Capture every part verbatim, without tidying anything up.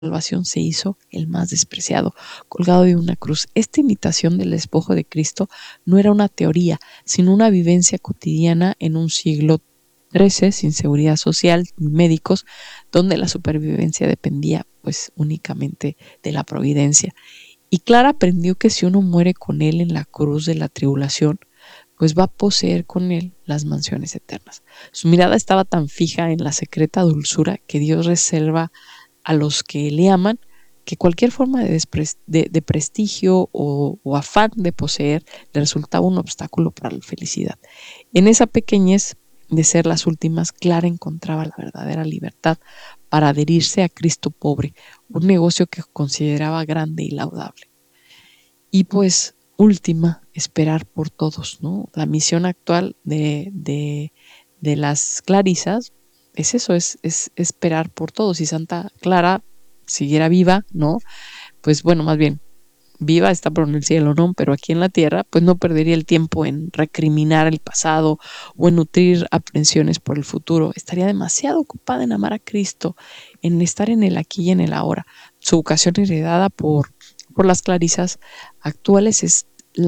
salvación se hizo el más despreciado, colgado de una cruz. Esta imitación del despojo de Cristo no era una teoría, sino una vivencia cotidiana en un siglo trece, sin seguridad social ni médicos, donde la supervivencia dependía pues únicamente de la providencia. Y Clara aprendió que si uno muere con él en la cruz de la tribulación, pues va a poseer con él las mansiones eternas. Su mirada estaba tan fija en la secreta dulzura que Dios reserva a los que le aman, que cualquier forma de, de, de prestigio o, o afán de poseer le resultaba un obstáculo para la felicidad. En esa pequeñez de ser las últimas, Clara encontraba la verdadera libertad para adherirse a Cristo pobre, un negocio que consideraba grande y laudable. Y pues, última, esperar por todos, ¿no? La misión actual de, de, de las clarisas es eso, es, es esperar por todos. Si Santa Clara siguiera viva, ¿no? Pues bueno, más bien, viva está por en el cielo, ¿no? Pero aquí en la tierra, pues no perdería el tiempo en recriminar el pasado o en nutrir aprensiones por el futuro. Estaría demasiado ocupada en amar a Cristo, en estar en el aquí y en el ahora. Su vocación heredada por, por las clarisas actuales es la,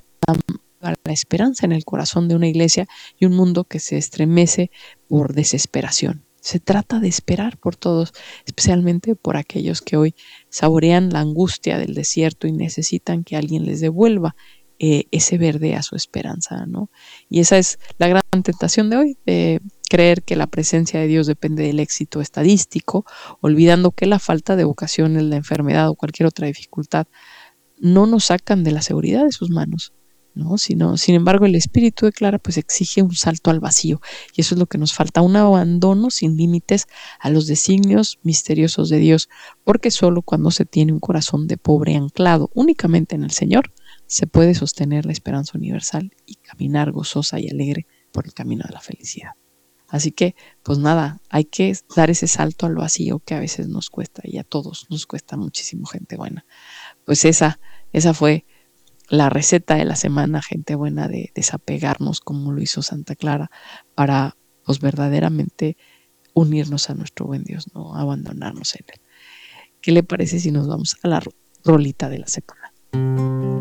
la esperanza en el corazón de una iglesia y un mundo que se estremece por desesperación. Se trata de esperar por todos, especialmente por aquellos que hoy saborean la angustia del desierto y necesitan que alguien les devuelva eh, ese verde a su esperanza, ¿no? Y esa es la gran tentación de hoy, de creer que la presencia de Dios depende del éxito estadístico, olvidando que la falta de vocación, la enfermedad o cualquier otra dificultad no nos sacan de la seguridad de sus manos, ¿no? Sino, sin embargo, el espíritu de Clara pues exige un salto al vacío, y eso es lo que nos falta, un abandono sin límites a los designios misteriosos de Dios, porque solo cuando se tiene un corazón de pobre anclado únicamente en el Señor, se puede sostener la esperanza universal y caminar gozosa y alegre por el camino de la felicidad. Así que, pues nada, hay que dar ese salto al vacío que a veces nos cuesta, y a todos nos cuesta muchísimo, gente buena. Pues esa, esa fue la receta de la semana, gente buena, de desapegarnos como lo hizo Santa Clara para pues verdaderamente unirnos a nuestro buen Dios, no abandonarnos en él. ¿Qué le parece si nos vamos a la rolita de la semana?